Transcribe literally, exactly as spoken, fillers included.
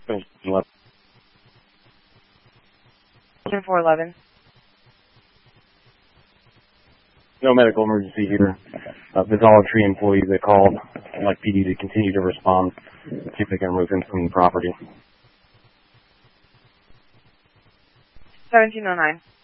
four eleven. No medical emergency here. Uh, the Dollar Tree employee that called, I'd like P D to continue to respond, see if they can remove him from the property. seventeen oh nine.